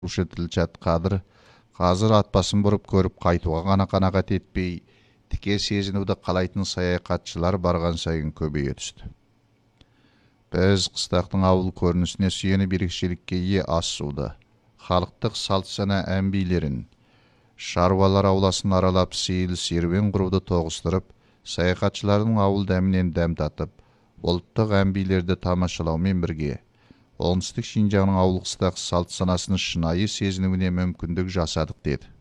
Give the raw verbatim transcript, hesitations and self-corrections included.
Ушетілчат қадыр, қазір атбасын бұрып көріп қайтуға ғана қанағат етпей, тіке сезінуді қалайтын саяхатшылар барған сайын көбейе түсті. Біз қыстақтың ауыл көрінісіне сүйеніп ерекшелікке ие ас суды, халықтық салт сана әмбилерін, шаруалар ауласын аралап сейіл серуен құруды тоғыстырып, саяхатшылардың ауыл дәмінен дәм татып, ұлттық әмбилерді тамашалаумен бірге, оңтүстік Шинжаңның ауыл қыстақ салт санасын шынайы сезінуіне мүмкіндік жасадық деді.